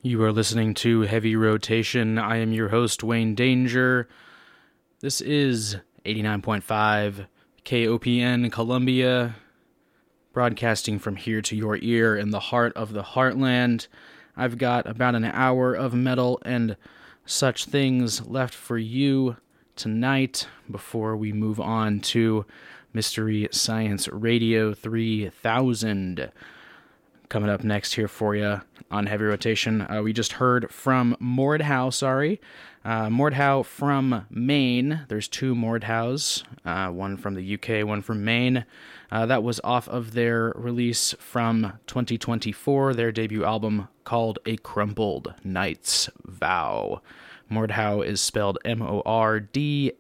You are listening to Heavy Rotation. I am your host, Wayne Danger. This is 89.5 KOPN Columbia, broadcasting from here to your ear in the heart of the heartland. I've got about an hour of metal and such things left for you tonight before we move on to Mystery Science Radio 3000. Coming up next here for you on Heavy Rotation, we just heard from Mordhau, Mordhau from Maine. There's two Mordhaus, one from the UK, one from Maine. That was off of their release from 2024, their debut album called A Crumpled Knight's Vow. Mordhau is spelled Mordhau.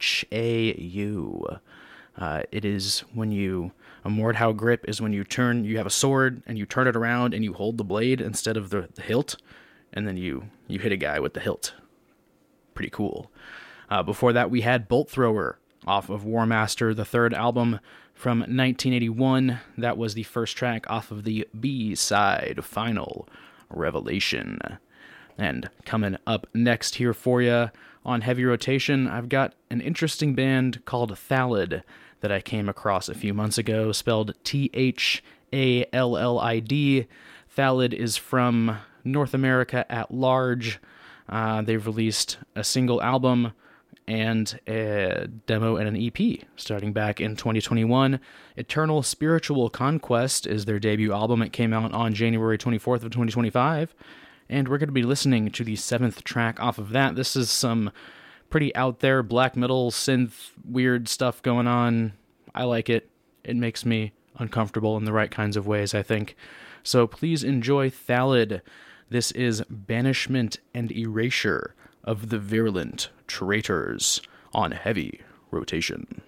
It is when you... A Mordhau grip is when you have a sword and you turn it around and you hold the blade instead of the hilt, and then you hit a guy with the hilt. Pretty cool. Before that, we had Bolt Thrower off of War Master, the third album from 1981. That was the first track off of the B-side, Final Revelation. And coming up next here for you on Heavy Rotation, I've got an interesting band called Thallid that I came across a few months ago, spelled Thallid. Thallid is from North America at large. They've released a single album and a demo and an EP starting back in 2021. Eternal Spiritual Conquest is their debut album. It came out on January 24th of 2025, and we're going to be listening to the 7th track off of that. This is some pretty out there black metal synth weird stuff going on. I like it. It makes me uncomfortable in the right kinds of ways, I think. So please enjoy Thallid. This is Banishment and Erasure of the Virulent Traitors on Heavy Rotation.